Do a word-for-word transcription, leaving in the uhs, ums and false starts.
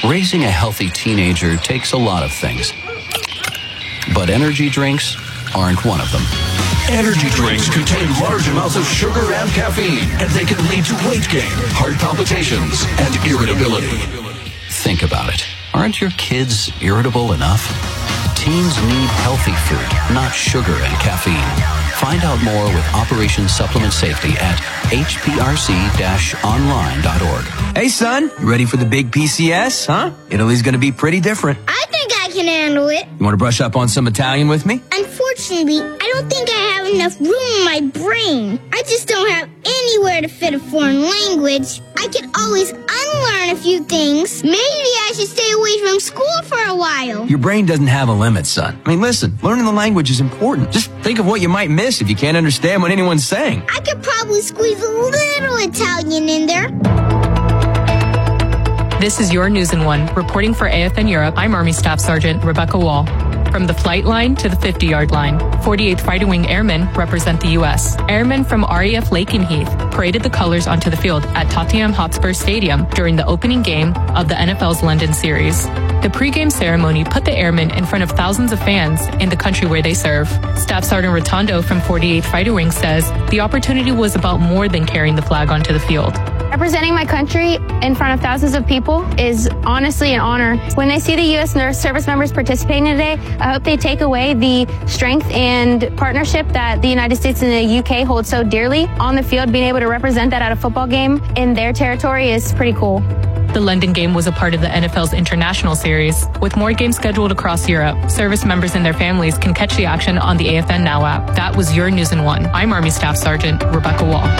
Raising a healthy teenager takes a lot of things. But energy drinks aren't one of them. Energy drinks contain large amounts of sugar and caffeine, and they can lead to weight gain, heart palpitations, and irritability. Think about it. Aren't your kids irritable enough? Teens need healthy food, not sugar and caffeine. Find out more with Operation Supplement Safety at H P R C dash online dot org. Hey, son, you ready for the big P C S, huh? Italy's gonna be pretty different. I think I can handle it. You wanna brush up on some Italian with me? Unfortunately, I don't think I have enough room in my brain. I just don't have anywhere to fit a foreign language. I could always unlearn a few things. Maybe I should stay away from school for a while. Your brain doesn't have a limit, son. I mean, listen, learning the language is important. Just think of what you might miss if you can't understand what anyone's saying. I could probably squeeze a little Italian in there. This is Your News in One. Reporting for A F N Europe, I'm Army Staff Sergeant Rebecca Wall. From the flight line to the fifty-yard line, forty-eighth Fighting Wing Airmen represent the U S. Airmen from R A F Lakenheath paraded the colors onto the field at Tottenham Hotspur Stadium during the opening game of the N F L's London series. The pre-game ceremony put the airmen in front of thousands of fans in the country where they serve. Staff Sergeant Rotondo from forty-eighth Fighting Wing says the opportunity was about more than carrying the flag onto the field. Representing my country in front of thousands of people is honestly an honor. When they see the U S nurse service members participating today, I hope they take away the strength and partnership that the United States and the U K hold so dearly. On the field, being able to represent that at a football game in their territory is pretty cool. The London game was a part of the N F L's International Series. With more games scheduled across Europe, service members and their families can catch the action on the A F N Now app. That was Your News in One. I'm Army Staff Sergeant Rebecca Wall.